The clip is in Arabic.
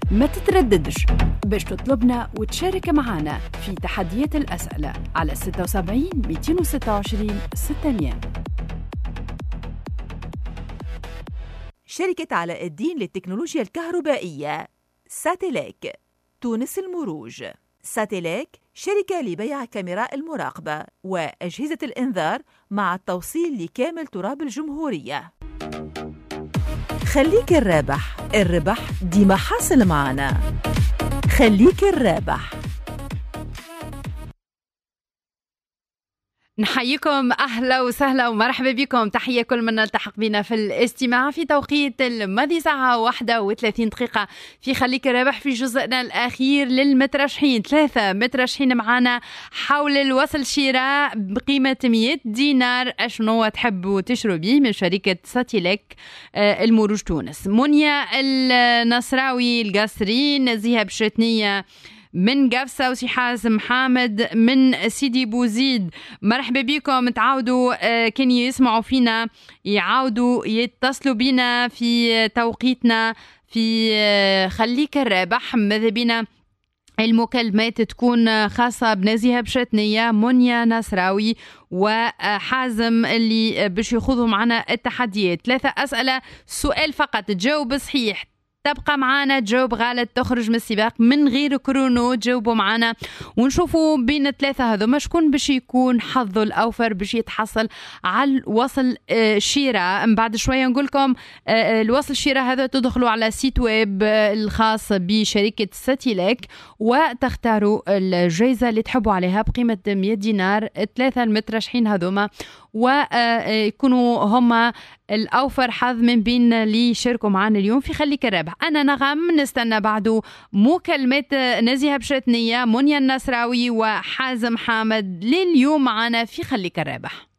ما تترددش باش تطلبنا وتشارك معنا في تحديات الأسئلة على 76 226 600. شركة علاء الدين للتكنولوجيا الكهربائية ساتيليك تونس المروج. ساتيليك شركة لبيع كاميرا المراقبة وأجهزة الإنذار مع التوصيل لكامل تراب الجمهورية. خليك الرابح، الربح ديما حاصل معنا. خليك الرابح. نحييكم أهلا وسهلا ومرحبا بكم. تحية كل من التحق بنا في الاستماع في توقيت الماضي ساعة 31 دقيقة في خليك الرابح في جزءنا الأخير للمترشحين. 3 مترشحين معنا حول الوصل شراء بقيمة 100 دينار. أشنو تحبوا تشروا به من شركة ساتيليك المروج تونس؟ منيا النصراوي القاسرين، نزيهة بشتنية من قفصة، وسي حازم حامد من سيدي بوزيد. مرحبا بكم. تعاودوا كان يسمعوا فينا يعاودوا يتصلوا بنا في توقيتنا في خليك الرابح. ماذا بينا المكالمات تكون خاصة بنزيهة بشتنية، منيا نصراوي وحازم اللي باش يخوضوا معنا التحديات. 3 أسئلة، سؤال فقط تجاوب صحيح تبقى معانا، تجاوب غلط تخرج من السباق من غير كرونو. تجاوبوا معانا ونشوفوا بين الثلاثة هذوما شكون باش يكون حظه الأوفر باش يتحصل على وصل شراء. من بعد شوية نقول لكم الوصل شراء هذا تدخلوا على سيت ويب الخاص بشركة ساتيليك وتختاروا الجائزة اللي تحبوا عليها بقيمة 100 دينار. 3 المترشحين هذوما ويكونوا هما الأوفر حظ من بين اللي يشاركوا معنا اليوم في خليك الرابح. أنا نغم نستنى بعده مكالمات نزيهة بشتنية، منيا النصراوي وحازم حامد لليوم معنا في خليك الرابح.